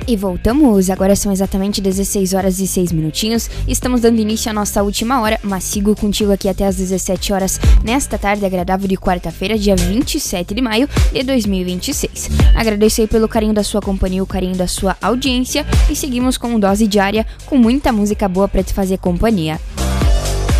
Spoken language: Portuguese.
E voltamos, agora são exatamente 16 horas e 6 minutinhos, estamos dando início à nossa última hora, mas sigo contigo aqui até as 17 horas, nesta tarde agradável de quarta-feira, dia 27 de maio de 2026. Agradeço aí pelo carinho da sua companhia, o carinho da sua audiência, e seguimos com dose diária, com muita música boa pra te fazer companhia.